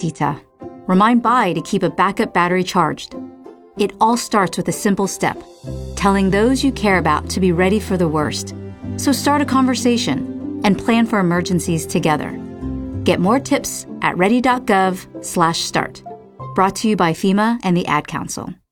Teresita. Remind Bai to keep a backup battery charged. It all starts with a simple step, telling those you care about to be ready for the worst. So start a conversation and plan for emergencies together. Get more tips at ready.gov/start. Brought to you by FEMA and the Ad Council.